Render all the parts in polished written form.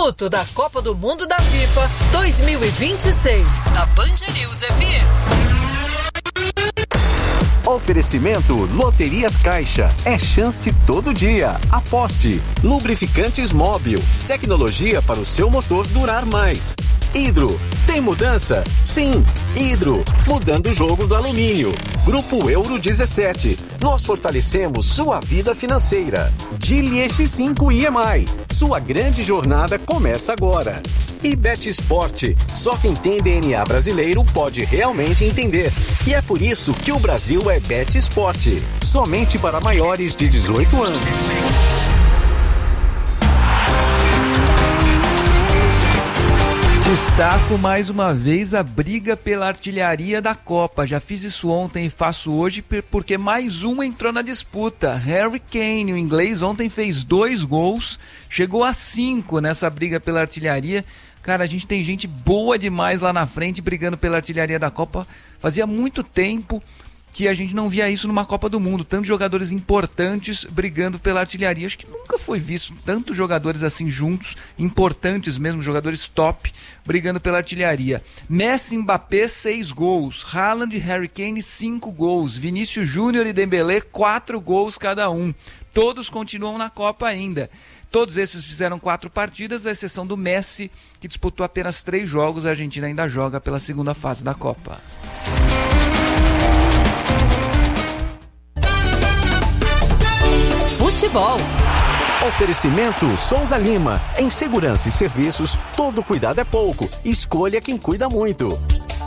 Tudo da Copa do Mundo da FIFA 2026. Na Band News FM. Oferecimento Loterias Caixa. É chance todo dia. Aposte. Lubrificantes Móbil. Tecnologia para o seu motor durar mais. Hidro. Tem mudança? Sim. Hidro. Mudando o jogo do alumínio. Grupo Euro 17. Nós fortalecemos sua vida financeira. Dili X5 IMI. Sua grande jornada começa agora. E Bet Sport. Só quem tem DNA brasileiro pode realmente entender. E é por isso que o Brasil é Bet Sport. Somente para maiores de 18 anos. Destaco mais uma vez a briga pela artilharia da Copa. Já fiz isso ontem e faço hoje porque mais um entrou na disputa. Harry Kane, o inglês, ontem fez 2 gols, chegou a 5 nessa briga pela artilharia. Cara, a gente tem gente boa demais lá na frente brigando pela artilharia da Copa. Fazia muito tempo que a gente não via isso numa Copa do Mundo. Tantos jogadores importantes brigando pela artilharia. Acho que nunca foi visto tantos jogadores assim juntos, importantes mesmo, jogadores top, brigando pela artilharia. Messi e Mbappé, 6 gols. Haaland e Harry Kane, 5 gols. Vinícius Júnior e Dembélé, 4 gols cada um. Todos continuam na Copa ainda. Todos esses fizeram 4 partidas, à exceção do Messi, que disputou apenas 3 jogos. A Argentina ainda joga pela segunda fase da Copa. Futebol. Oferecimento Souza Lima. Em segurança e serviços, todo cuidado é pouco. Escolha quem cuida muito.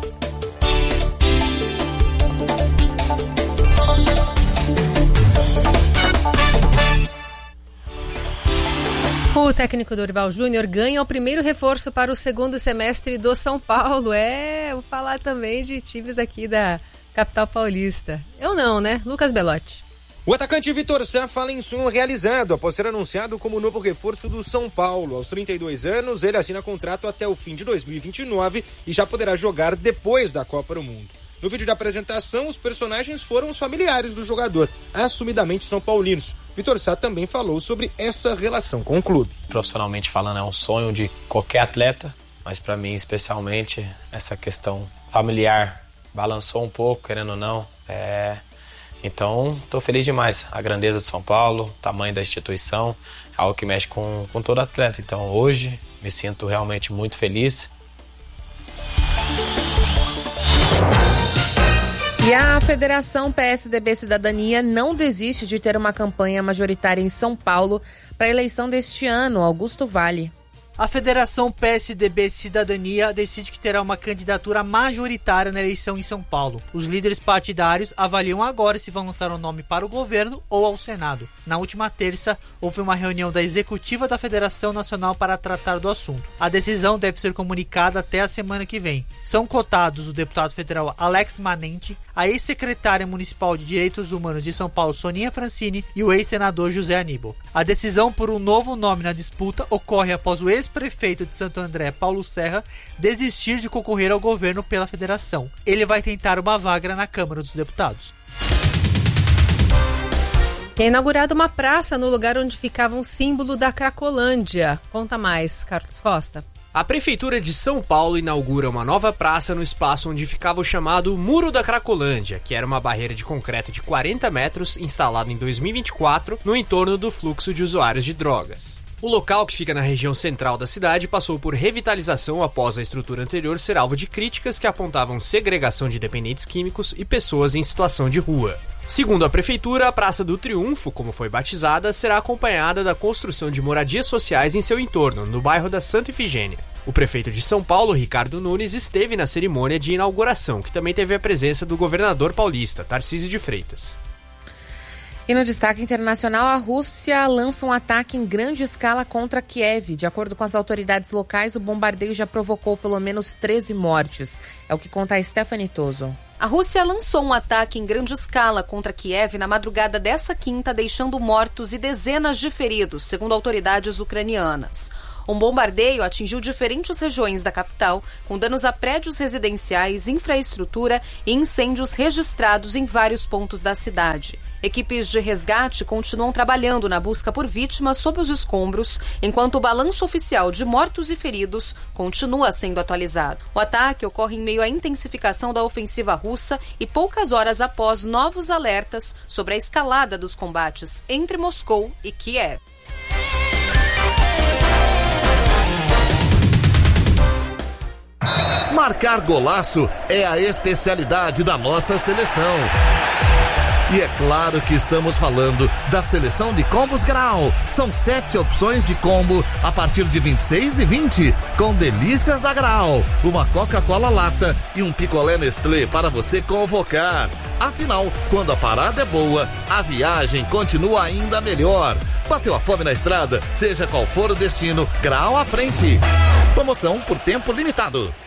O técnico Dorival Júnior ganha o primeiro reforço para o segundo semestre do São Paulo. Vou falar também de times aqui da capital paulista. Eu não, né? Lucas Belotti. O atacante Vitor Sá fala em sonho realizado após ser anunciado como novo reforço do São Paulo. Aos 32 anos, ele assina contrato até o fim de 2029 e já poderá jogar depois da Copa do Mundo. No vídeo da apresentação, os personagens foram os familiares do jogador, assumidamente são paulinos. Vitor Sá também falou sobre essa relação com o clube. Profissionalmente falando, é um sonho de qualquer atleta, mas para mim, especialmente, essa questão familiar balançou um pouco, querendo ou não. Então, estou feliz demais. A grandeza de São Paulo, o tamanho da instituição, é algo que mexe com todo atleta. Então, hoje, me sinto realmente muito feliz. E a Federação PSDB Cidadania não desiste de ter uma campanha majoritária em São Paulo para a eleição deste ano. Augusto Vale. A Federação PSDB Cidadania decide que terá uma candidatura majoritária na eleição em São Paulo. Os líderes partidários avaliam agora se vão lançar um nome para o governo ou ao Senado. Na última terça, houve uma reunião da executiva da Federação Nacional para tratar do assunto. A decisão deve ser comunicada até a semana que vem. São cotados o deputado federal Alex Manente, a ex-secretária municipal de Direitos Humanos de São Paulo, Soninha Francini, e o ex-senador José Aníbal. A decisão por um novo nome na disputa ocorre após o ex-prefeito de Santo André, Paulo Serra, desistir de concorrer ao governo pela federação. Ele vai tentar uma vaga na Câmara dos Deputados. É inaugurada uma praça no lugar onde ficava um símbolo da Cracolândia. Conta mais, Carlos Costa. A Prefeitura de São Paulo inaugura uma nova praça no espaço onde ficava o chamado Muro da Cracolândia, que era uma barreira de concreto de 40 metros instalada em 2024 no entorno do fluxo de usuários de drogas. O local, que fica na região central da cidade, passou por revitalização após a estrutura anterior ser alvo de críticas que apontavam segregação de dependentes químicos e pessoas em situação de rua. Segundo a Prefeitura, a Praça do Triunfo, como foi batizada, será acompanhada da construção de moradias sociais em seu entorno, no bairro da Santa Ifigênia. O prefeito de São Paulo, Ricardo Nunes, esteve na cerimônia de inauguração, que também teve a presença do governador paulista, Tarcísio de Freitas. E no destaque internacional, a Rússia lança um ataque em grande escala contra Kiev. De acordo com as autoridades locais, o bombardeio já provocou pelo menos 13 mortes. É o que conta a Stephanie Toso. A Rússia lançou um ataque em grande escala contra Kiev na madrugada dessa quinta, deixando mortos e dezenas de feridos, segundo autoridades ucranianas. Um bombardeio atingiu diferentes regiões da capital, com danos a prédios residenciais, infraestrutura e incêndios registrados em vários pontos da cidade. Equipes de resgate continuam trabalhando na busca por vítimas sob os escombros, enquanto o balanço oficial de mortos e feridos continua sendo atualizado. O ataque ocorre em meio à intensificação da ofensiva russa e poucas horas após novos alertas sobre a escalada dos combates entre Moscou e Kiev. Marcar golaço é a especialidade da nossa seleção. E é claro que estamos falando da seleção de combos Grau. São 7 opções de combo a partir de 26 e 20, com delícias da Grau, uma Coca-Cola lata e um picolé Nestlé para você convocar. Afinal, quando a parada é boa, a viagem continua ainda melhor. Bateu a fome na estrada? Seja qual for o destino, Grau à frente. Promoção por tempo limitado.